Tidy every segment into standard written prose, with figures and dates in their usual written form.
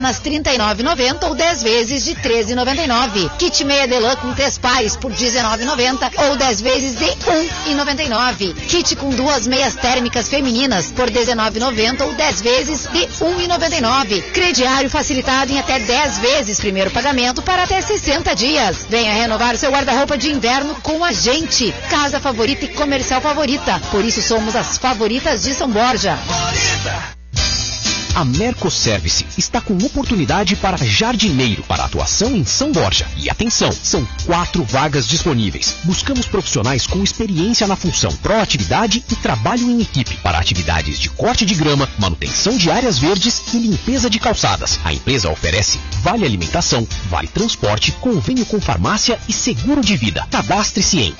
nas R$ 39,90 ou 10 vezes de R$ 13,99. Kit meia delã com 3 pares por R$ 19,90 ou 10 vezes de R$ 1,99. Kit com 2 meias térmicas femininas por R$ 19,90 ou 10 vezes de R$ 1,99. Crediário facilitado em até 10 vezes, primeiro pagamento para até 60 dias. Venha renovar seu guarda-roupa de inverno com a gente. Casa Favorita e Comercial Favorita. Por isso somos as favoritas de São Borja. A Mercoservice está com oportunidade para jardineiro para atuação em São Borja. E atenção, são 4 vagas disponíveis. Buscamos profissionais com experiência na função, proatividade e trabalho em equipe para atividades de corte de grama, manutenção de áreas verdes e limpeza de calçadas. A empresa oferece vale alimentação, vale transporte, convênio com farmácia e seguro de vida. Cadastre-se em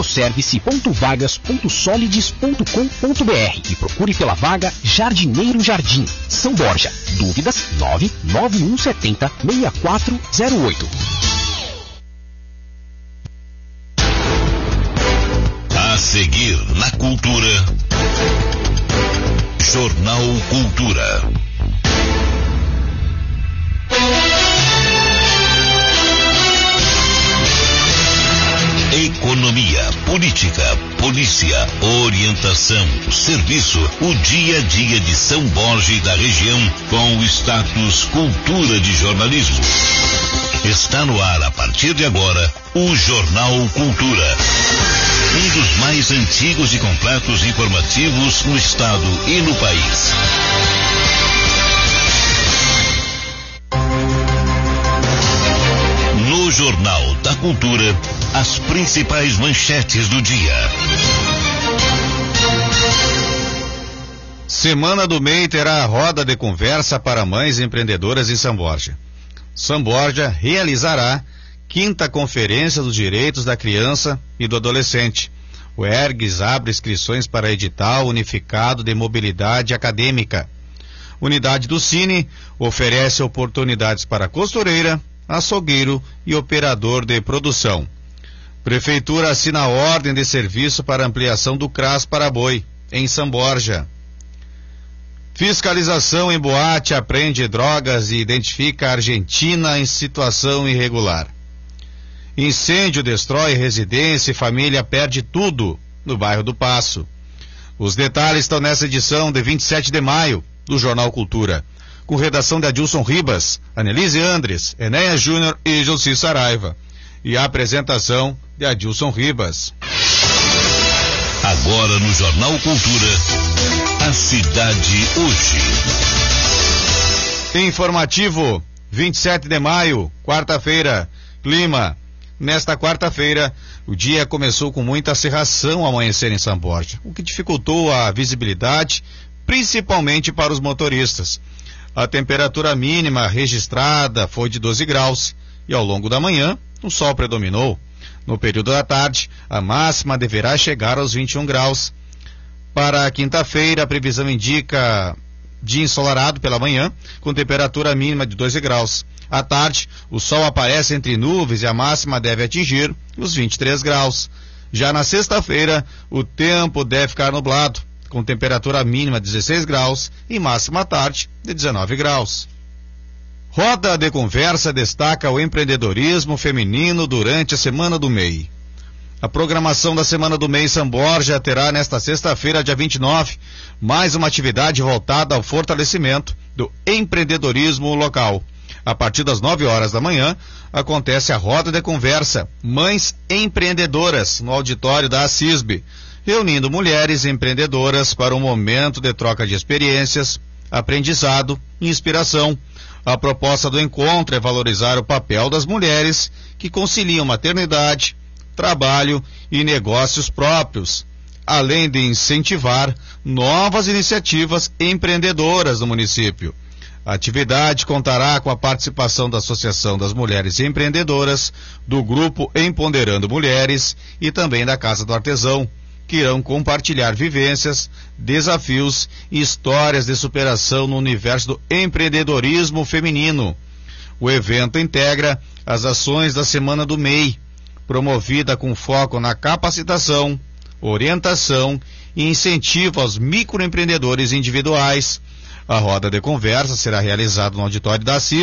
mercoservice.vagas.solides.com.br e procure pela vaga Jardineiro Jardim. São Borja. Dúvidas? 99170-6408. A seguir na Cultura. Jornal Cultura. Economia, política, polícia, orientação, serviço, o dia a dia de São Borja e da região com o status Cultura de Jornalismo. Está no ar a partir de agora o Jornal Cultura. Um dos mais antigos e completos informativos no estado e no país. No Jornal da Cultura, as principais manchetes do dia. Semana do MEI terá a roda de conversa para mães empreendedoras em São Borja. São Borja realizará 5ª Conferência dos Direitos da Criança e do Adolescente. O ERGS abre inscrições para edital unificado de mobilidade acadêmica. Unidade do Cine oferece oportunidades para costureira, açougueiro e operador de produção. Prefeitura assina ordem de serviço para ampliação do CRAS para boi, em São Borja. Fiscalização em boate apreende drogas e identifica a Argentina em situação irregular. Incêndio destrói residência e família perde tudo no bairro do Passo. Os detalhes estão nessa edição de 27 de maio do Jornal Cultura, com redação de Adilson Ribas, Anelise Andres, Enéia Júnior e Jossi Saraiva. E a apresentação de Adilson Ribas. Agora no Jornal Cultura, a cidade hoje. Informativo, 27 de maio, quarta-feira. Clima. Nesta quarta-feira, o dia começou com muita cerração ao amanhecer em São Borja, o que dificultou a visibilidade, principalmente para os motoristas. A temperatura mínima registrada foi de 12 graus e ao longo da manhã o sol predominou. No período da tarde, a máxima deverá chegar aos 21 graus. Para a quinta-feira, a previsão indica dia ensolarado pela manhã, com temperatura mínima de 12 graus. À tarde, o sol aparece entre nuvens e a máxima deve atingir os 23 graus. Já na sexta-feira, o tempo deve ficar nublado, com temperatura mínima de 16 graus e máxima à tarde de 19 graus. Roda de conversa destaca o empreendedorismo feminino durante a Semana do MEI. A programação da Semana do MEI São Borja terá nesta sexta-feira, dia 29, mais uma atividade voltada ao fortalecimento do empreendedorismo local. A partir das 9 horas da manhã, acontece a roda de conversa Mães Empreendedoras no auditório da ACISB, reunindo mulheres empreendedoras para um momento de troca de experiências, aprendizado e inspiração. A proposta do encontro é valorizar o papel das mulheres que conciliam maternidade, trabalho e negócios próprios, além de incentivar novas iniciativas empreendedoras no município. A atividade contará com a participação da Associação das Mulheres Empreendedoras, do Grupo Empoderando Mulheres e também da Casa do Artesão, que irão compartilhar vivências, desafios e histórias de superação no universo do empreendedorismo feminino. O evento integra as ações da Semana do MEI, promovida com foco na capacitação, orientação e incentivo aos microempreendedores individuais. A roda de conversa será realizada no auditório da CIS